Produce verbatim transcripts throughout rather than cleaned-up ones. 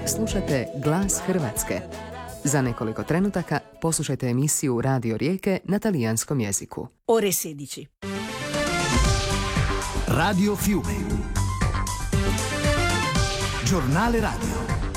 Slušate Glas Hrvatske. Za nekoliko trenutaka poslušajte emisiju Radio Rijeke na talijanskom jeziku. Ore sedici. Radio Fiume. Giornale radio.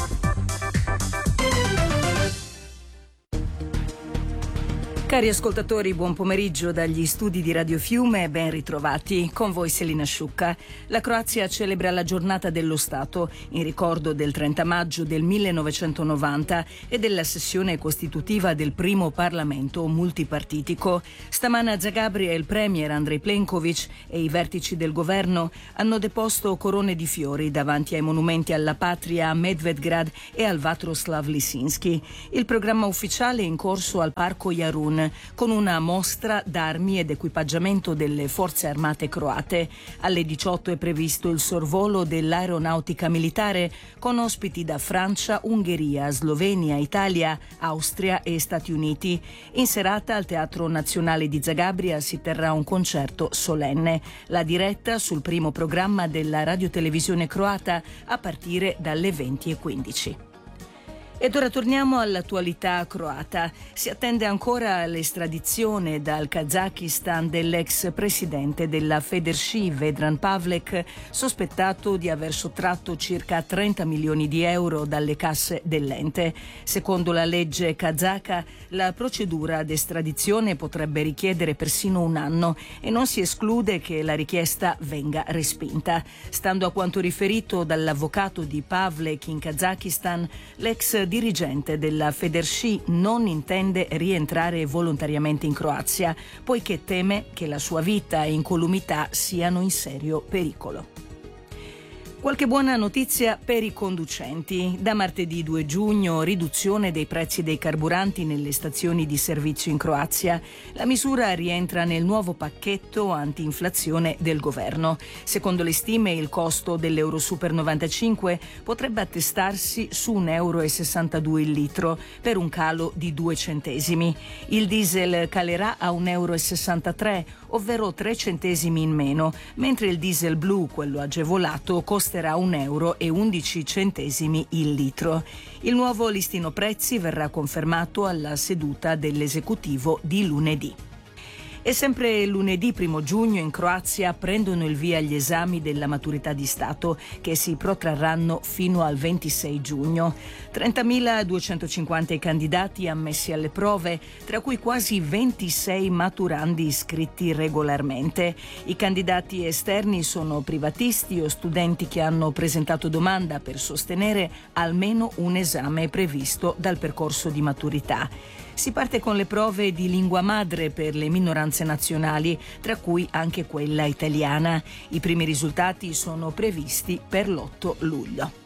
Cari ascoltatori, buon pomeriggio dagli studi di Radio Fiume e ben ritrovati. Con voi Selina Sciucca. La Croazia celebra la giornata dello Stato in ricordo del trenta maggio del millenovecentonovanta e della sessione costitutiva del primo Parlamento multipartitico. Stamana a Zagabria il premier Andrej Plenković e i vertici del governo hanno deposto corone di fiori davanti ai monumenti alla patria a Medvedgrad e al Vatroslav Lisinski. Il programma ufficiale è in corso al Parco Jarun, con una mostra d'armi ed equipaggiamento delle forze armate croate. Alle diciotto è previsto il sorvolo dell'aeronautica militare con ospiti da Francia, Ungheria, Slovenia, Italia, Austria e Stati Uniti. In serata al Teatro Nazionale di Zagabria si terrà un concerto solenne. La diretta sul primo programma della radiotelevisione croata a partire dalle venti e quindici. Ed ora torniamo all'attualità croata. Si attende ancora l'estradizione dal Kazakistan dell'ex presidente della Federsci Vedran Pavlek, sospettato di aver sottratto circa trenta milioni di euro dalle casse dell'ente. Secondo la legge kazaka, la procedura d'estradizione potrebbe richiedere persino un anno e non si esclude che la richiesta venga respinta. Stando a quanto riferito dall'avvocato di Pavlek in Kazakistan, l'ex dirigente della Federsci non intende rientrare volontariamente in Croazia, poiché teme che la sua vita e incolumità siano in serio pericolo. Qualche buona notizia per i conducenti. Da martedì due giugno riduzione dei prezzi dei carburanti nelle stazioni di servizio in Croazia. La misura rientra nel nuovo pacchetto anti-inflazione del governo. Secondo le stime il costo dell'Eurosuper novantacinque potrebbe attestarsi su un euro e sessantadue il litro, per un calo di due centesimi. Il diesel calerà a un euro e sessantatré, ovvero tre centesimi in meno, mentre il diesel blu, quello agevolato, costerà un euro e undici centesimi il litro. Il nuovo listino prezzi verrà confermato alla seduta dell'esecutivo di lunedì. E sempre lunedì primo giugno in Croazia prendono il via gli esami della maturità di Stato, che si protrarranno fino al ventisei giugno. trentamiladuecentocinquanta i candidati ammessi alle prove, tra cui quasi ventisei maturandi iscritti regolarmente. I candidati esterni sono privatisti o studenti che hanno presentato domanda per sostenere almeno un esame previsto dal percorso di maturità. Si parte con le prove di lingua madre per le minoranze nazionali, tra cui anche quella italiana. I primi risultati sono previsti per l'otto luglio.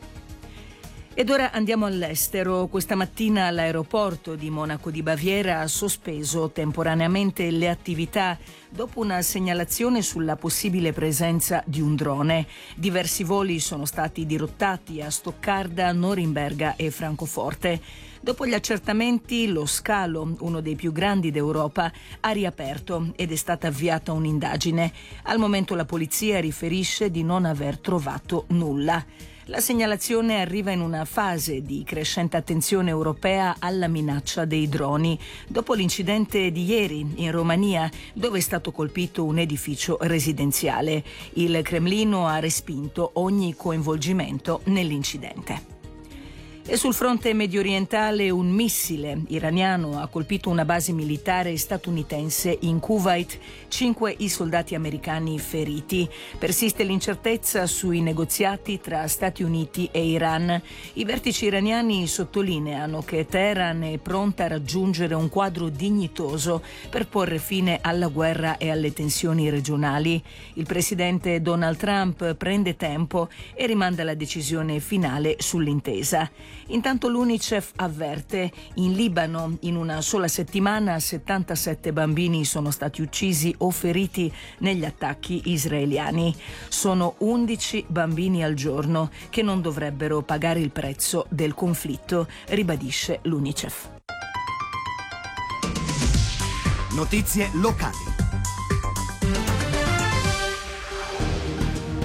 Ed ora andiamo all'estero. Questa mattina l'aeroporto di Monaco di Baviera ha sospeso temporaneamente le attività dopo una segnalazione sulla possibile presenza di un drone. Diversi voli sono stati dirottati a Stoccarda, Norimberga e Francoforte. Dopo gli accertamenti, lo scalo, uno dei più grandi d'Europa, ha riaperto ed è stata avviata un'indagine. Al momento la polizia riferisce di non aver trovato nulla. La segnalazione arriva in una fase di crescente attenzione europea alla minaccia dei droni, dopo l'incidente di ieri in Romania, dove è stato colpito un edificio residenziale. Il Cremlino ha respinto ogni coinvolgimento nell'incidente. E sul fronte mediorientale un missile iraniano ha colpito una base militare statunitense in Kuwait, cinque i soldati americani feriti. Persiste l'incertezza sui negoziati tra Stati Uniti e Iran. I vertici iraniani sottolineano che Teheran è pronta a raggiungere un quadro dignitoso per porre fine alla guerra e alle tensioni regionali. Il presidente Donald Trump prende tempo e rimanda la decisione finale sull'intesa. Intanto l'UNICEF avverte: in Libano in una sola settimana settantasette bambini sono stati uccisi o feriti negli attacchi israeliani. Sono undici bambini al giorno che non dovrebbero pagare il prezzo del conflitto, ribadisce l'UNICEF. Notizie locali.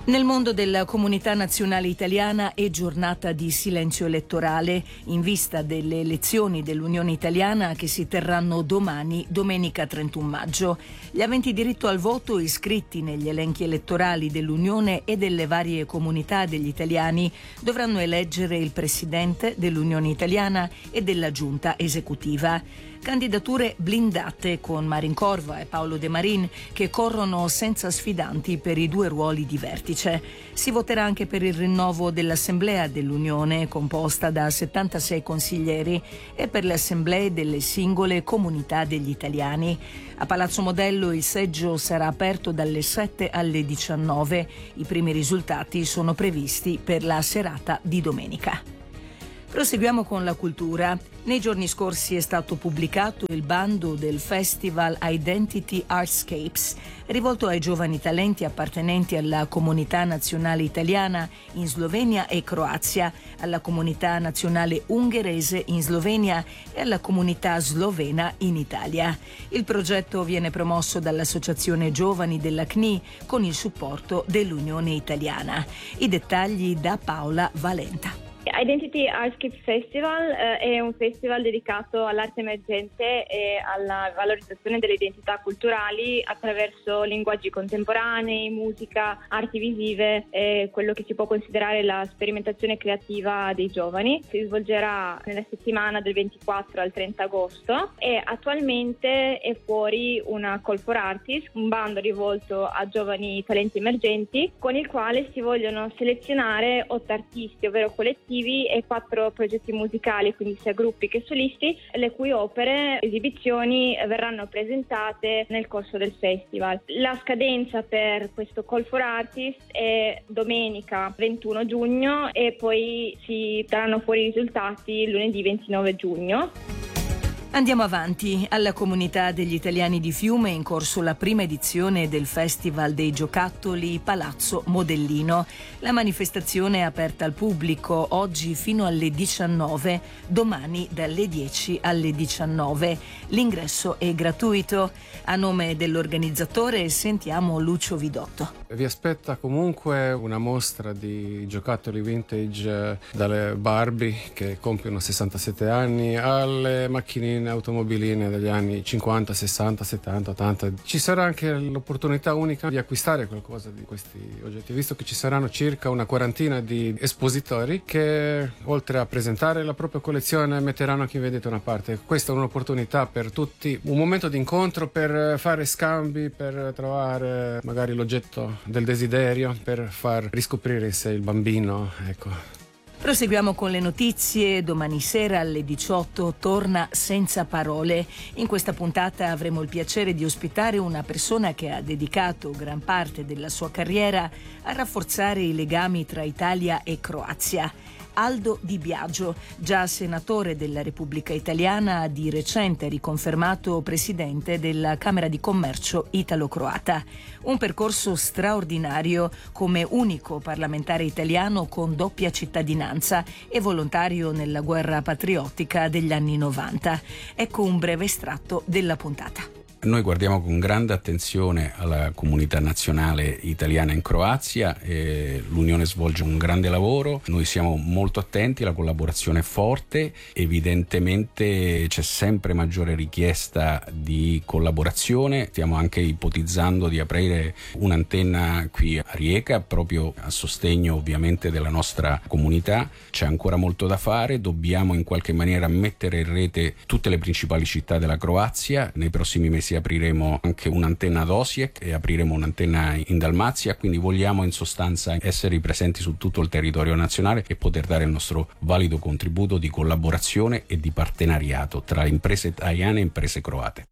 Nel mondo della comunità nazionale italiana è giornata di silenzio elettorale in vista delle elezioni dell'Unione Italiana che si terranno domani, domenica trentuno maggio. Gli aventi diritto al voto iscritti negli elenchi elettorali dell'Unione e delle varie comunità degli italiani dovranno eleggere il Presidente dell'Unione Italiana e della Giunta esecutiva. Candidature blindate con Marin Corva e Paolo De Marin che corrono senza sfidanti per i due ruoli di vertice. Si voterà anche per il rinnovo dell'Assemblea dell'Unione, composta da settantasei consiglieri, e per le assemblee delle singole comunità degli italiani. A Palazzo Modello il seggio sarà aperto dalle sette alle diciannove. I primi risultati sono previsti per la serata di domenica. Proseguiamo con la cultura. Nei giorni scorsi è stato pubblicato il bando del Festival Identity Artscapes, rivolto ai giovani talenti appartenenti alla comunità nazionale italiana in Slovenia e Croazia, alla comunità nazionale ungherese in Slovenia e alla comunità slovena in Italia. Il progetto viene promosso dall'Associazione Giovani della C N I con il supporto dell'Unione Italiana. I dettagli da Paola Valenta. Identity Artscape Festival eh, è un festival dedicato all'arte emergente e alla valorizzazione delle identità culturali attraverso linguaggi contemporanei, musica, arti visive e quello che si può considerare la sperimentazione creativa dei giovani. Si svolgerà nella settimana del ventiquattro al trenta agosto e attualmente è fuori una Call for Artists, un bando rivolto a giovani talenti emergenti con il quale si vogliono selezionare otto artisti, ovvero collettivi, e quattro progetti musicali, quindi sia gruppi che solisti, le cui opere, esibizioni verranno presentate nel corso del festival. La scadenza per questo Call for Artists è domenica ventuno giugno e poi si daranno fuori i risultati lunedì ventinove giugno. Andiamo avanti. Alla comunità degli italiani di Fiume è in corso la prima edizione del Festival dei Giocattoli Palazzo Modellino. La manifestazione è aperta al pubblico oggi fino alle diciannove, domani dalle dieci alle diciannove. L'ingresso è gratuito. A nome dell'organizzatore sentiamo Lucio Vidotto. Vi aspetta comunque una mostra di giocattoli vintage, dalle Barbie che compiono sessantasette anni alle macchinine automobiline degli anni cinquanta, sessanta, settanta, ottanta. Ci sarà anche l'opportunità unica di acquistare qualcosa di questi oggetti, visto che ci saranno circa una quarantina di espositori che, oltre a presentare la propria collezione, metteranno anche in vendita una parte. Questa è un'opportunità per tutti, un momento di incontro per fare scambi, per trovare magari l'oggetto del desiderio, per far riscoprire in sé il bambino, ecco. Proseguiamo con le notizie. Domani sera alle diciotto torna Senza Parole. In questa puntata avremo il piacere di ospitare una persona che ha dedicato gran parte della sua carriera a rafforzare i legami tra Italia e Croazia. Aldo Di Biagio, già senatore della Repubblica Italiana, di recente riconfermato presidente della Camera di Commercio italo-croata. Un percorso straordinario come unico parlamentare italiano con doppia cittadinanza e volontario nella guerra patriottica degli anni novanta. Ecco un breve estratto della puntata. Noi guardiamo con grande attenzione alla comunità nazionale italiana in Croazia, e l'Unione svolge un grande lavoro, noi siamo molto attenti, la collaborazione è forte, evidentemente c'è sempre maggiore richiesta di collaborazione, stiamo anche ipotizzando di aprire un'antenna qui a Rijeka proprio a sostegno ovviamente della nostra comunità, c'è ancora molto da fare, dobbiamo in qualche maniera mettere in rete tutte le principali città della Croazia, nei prossimi mesi apriremo anche un'antenna ad Osijek e apriremo un'antenna in Dalmazia, quindi vogliamo in sostanza essere presenti su tutto il territorio nazionale e poter dare il nostro valido contributo di collaborazione e di partenariato tra imprese italiane e imprese croate.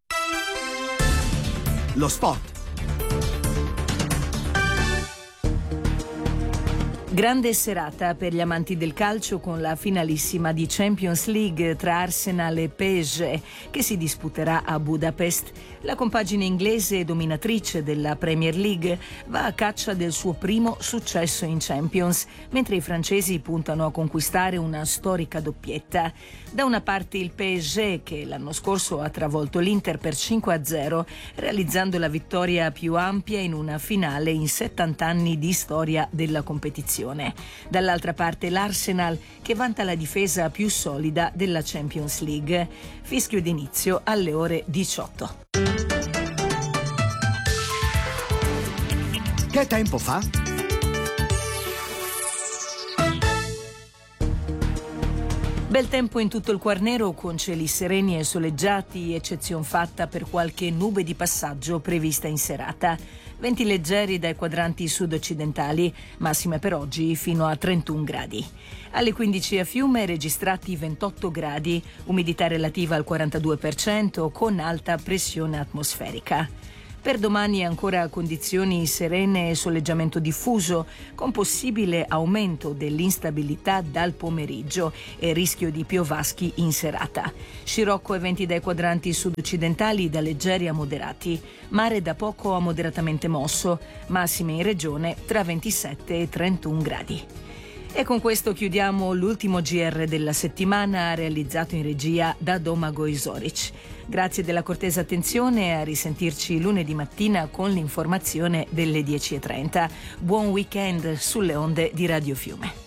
Lo sport. Grande serata per gli amanti del calcio con la finalissima di Champions League tra Arsenal e P S G che si disputerà a Budapest. La compagine inglese dominatrice della Premier League va a caccia del suo primo successo in Champions, mentre i francesi puntano a conquistare una storica doppietta. Da una parte il P S G che l'anno scorso ha travolto l'Inter per cinque a zero, realizzando la vittoria più ampia in una finale in settanta anni di storia della competizione. Dall'altra parte l'Arsenal che vanta la difesa più solida della Champions League. Fischio d'inizio alle ore diciotto. Che tempo fa? Bel tempo in tutto il Quarnero con cieli sereni e soleggiati, eccezion fatta per qualche nube di passaggio prevista in serata. Venti leggeri dai quadranti sud-occidentali, massime per oggi fino a trentuno gradi. Alle quindici a Fiume registrati ventotto gradi, umidità relativa al quarantadue per cento con alta pressione atmosferica. Per domani ancora condizioni serene e soleggiamento diffuso, con possibile aumento dell'instabilità dal pomeriggio e rischio di piovaschi in serata. Scirocco e venti dai quadranti sud-occidentali da leggeri a moderati. Mare da poco a moderatamente mosso, massime in regione tra ventisette e trentuno gradi. E con questo chiudiamo l'ultimo G R della settimana realizzato in regia da Domagoj Zoric. Grazie della cortese attenzione e a risentirci lunedì mattina con l'informazione delle dieci e trenta. Buon weekend sulle onde di Radio Fiume.